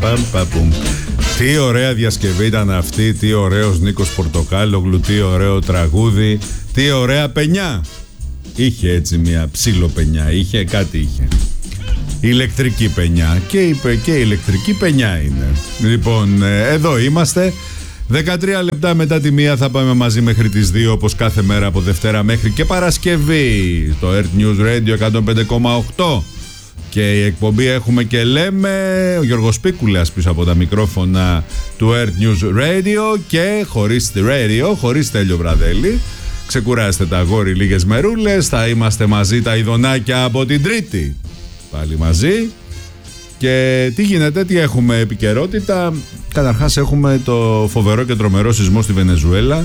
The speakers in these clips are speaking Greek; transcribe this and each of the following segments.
Τι ωραία διασκευή ήταν αυτή, τι ωραίος Νίκος Πορτοκάλογλου, τι ωραίο τραγούδι, τι ωραία πενιά. Είχε έτσι μια ψιλοπενιά, είχε κάτι είχε. Ηλεκτρική πενιά και ηλεκτρική πενιά είναι. Λοιπόν, εδώ είμαστε. 13 λεπτά μετά τη 1 θα πάμε μαζί μέχρι τις 2, όπως κάθε μέρα από Δευτέρα μέχρι και Παρασκευή. Το Earth News Radio 105,8. Και η εκπομπή έχουμε και λέμε. Ο Γιώργος Πίκουλας πίσω από τα μικρόφωνα του Earth News Radio. Και χωρίς τη radio, χωρίς Τέλειο Βραδέλη. Ξεκουράστε τα αγόρι λίγες μερούλες. Θα είμαστε μαζί τα ειδονάκια από την Τρίτη. Πάλι μαζί. Και τι γίνεται, τι έχουμε επικαιρότητα. Καταρχάς έχουμε το φοβερό και τρομερό σεισμό στη Βενεζουέλα,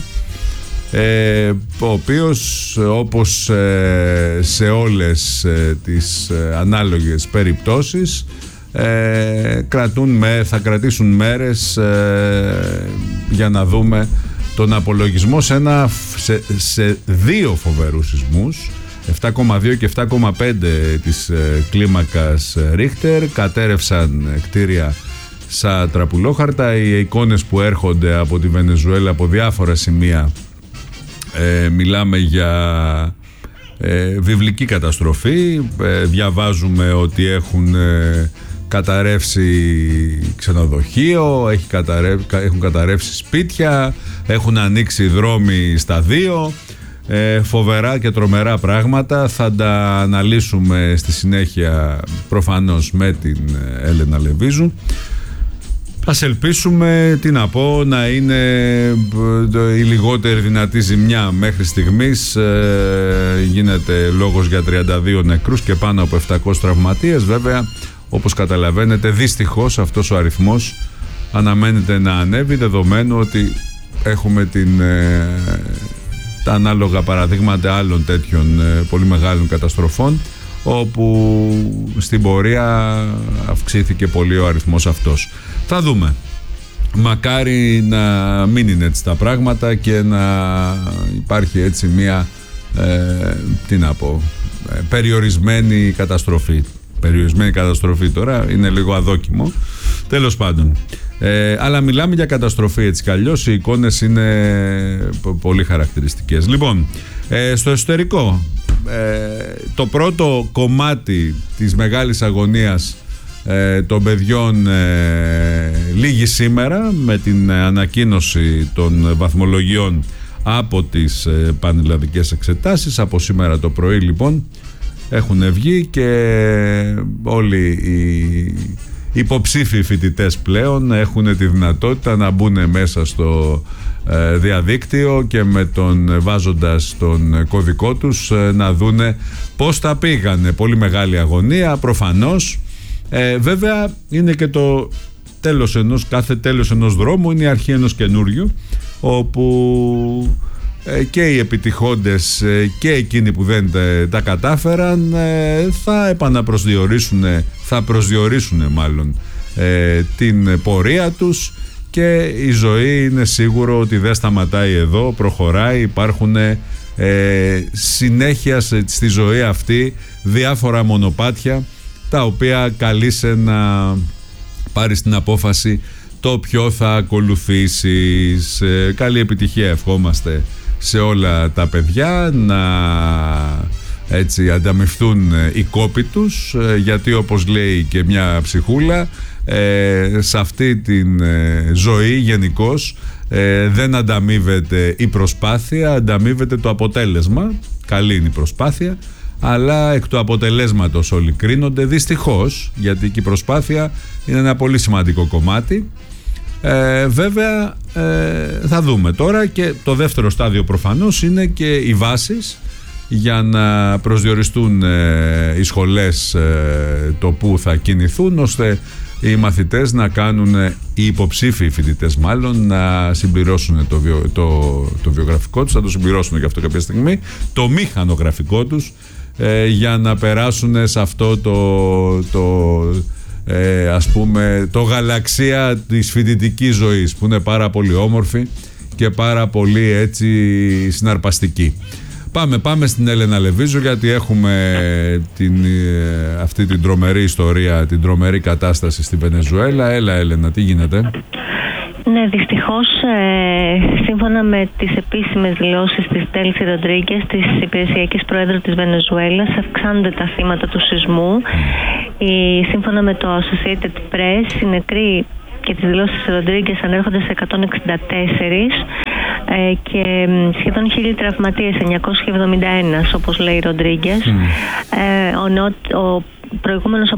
ο οποίος όπως σε όλες τις ανάλογες περιπτώσεις θα κρατήσουν μέρες για να δούμε τον απολογισμό σε δύο φοβερούς σεισμούς, 7,2 και 7,5 της κλίμακας Ρίχτερ. Κατέρευσαν κτίρια σαν τραπουλόχαρτα. Οι εικόνες που έρχονται από τη Βενεζουέλα από διάφορα σημεία, μιλάμε για βιβλική καταστροφή. Διαβάζουμε ότι έχουν καταρρεύσει ξενοδοχείο, έχουν καταρρεύσει σπίτια, έχουν ανοίξει δρόμοι στα δύο. Φοβερά και τρομερά πράγματα. Θα τα αναλύσουμε στη συνέχεια προφανώς με την Έλενα Λεβίζου. Ας ελπίσουμε, τι να πω, να είναι η λιγότερη δυνατή ζημιά. Μέχρι στιγμής γίνεται λόγος για 32 νεκρούς και πάνω από 700 τραυματίες. Βέβαια, όπως καταλαβαίνετε, δυστυχώς αυτός ο αριθμός αναμένεται να ανέβει, δεδομένου ότι έχουμε τα ανάλογα παραδείγματα άλλων τέτοιων πολύ μεγάλων καταστροφών, όπου στην πορεία αυξήθηκε πολύ ο αριθμός αυτός. Θα δούμε. Μακάρι να μην είναι έτσι τα πράγματα και να υπάρχει έτσι μια περιορισμένη καταστροφή. Περιορισμένη καταστροφή τώρα είναι λίγο αδόκιμο. Τέλος πάντων. Αλλά μιλάμε για καταστροφή έτσι κι αλλιώς. Οι εικόνες είναι πολύ χαρακτηριστικές. Λοιπόν, στο εσωτερικό, το πρώτο κομμάτι της μεγάλης αγωνίας των παιδιών λήγει σήμερα με την ανακοίνωση των βαθμολογιών από τις πανελλαδικές εξετάσεις. Από σήμερα το πρωί λοιπόν έχουν βγει και όλοι οι υποψήφιοι φοιτητές πλέον έχουν τη δυνατότητα να μπουν μέσα στο διαδίκτυο και βάζοντας τον κωδικό τους να δούνε πώς τα πήγανε. Πολύ μεγάλη αγωνία προφανώς. Βέβαια είναι και το τέλος κάθε τέλος ενός δρόμου είναι η αρχή ενός καινούριου, όπου και οι επιτυχόντες και εκείνοι που δεν τα κατάφεραν θα επαναπροσδιορίσουν, θα προσδιορίσουν μάλλον την πορεία τους, και η ζωή είναι σίγουρο ότι δεν σταματάει εδώ, προχωράει. Υπάρχουν συνέχεια στη ζωή αυτή διάφορα μονοπάτια τα οποία καλείσαι να πάρεις την απόφαση το ποιο θα ακολουθήσεις. Καλή επιτυχία ευχόμαστε σε όλα τα παιδιά, να έτσι ανταμυφθούν οι κόποι τους, γιατί όπως λέει και μια ψυχούλα, σε αυτή την ζωή γενικώς δεν ανταμείβεται η προσπάθεια, ανταμείβεται το αποτέλεσμα. Καλή είναι η προσπάθεια, αλλά εκ του αποτελέσματος όλοι κρίνονται, δυστυχώς, γιατί και η προσπάθεια είναι ένα πολύ σημαντικό κομμάτι. Βέβαια θα δούμε τώρα, και το δεύτερο στάδιο προφανώς είναι και οι βάσεις για να προσδιοριστούν οι σχολές, το που θα κινηθούν, ώστε οι μαθητές να κάνουν, οι υποψήφιοι φοιτητές μάλλον, να συμπληρώσουν το βιογραφικό τους, θα το συμπληρώσουν και αυτό κάποια στιγμή, το μηχανογραφικό τους, για να περάσουν σε αυτό ας πούμε το γαλαξία της φοιτητικής ζωής, που είναι πάρα πολύ όμορφη και πάρα πολύ έτσι συναρπαστική. Πάμε στην Έλενα Λεβίζο, γιατί έχουμε αυτή την τρομερή ιστορία, την τρομερή κατάσταση στη Βενεζουέλα. Έλα Έλενα, τι γίνεται? Ναι, δυστυχώς, σύμφωνα με τις επίσημες δηλώσεις της Ντέλση Ροντρίγκες, της υπηρεσιακής πρόεδρου της Βενεζουέλας, αυξάνονται τα θύματα του σεισμού. Σύμφωνα με το Associated Press, οι νεκροί και τις δηλώσεις της Ροντρίγκες ανέρχονται σε 164 και σχεδόν 1.000 τραυματίες, 971 όπως λέει η Ροντρίγκες. Ο προηγούμενος